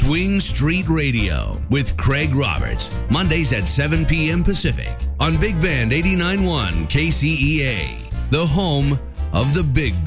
Swing Street Radio with Craig Roberts. Mondays at 7 p.m. Pacific on Big Band 89.1 KCEA, the home of the Big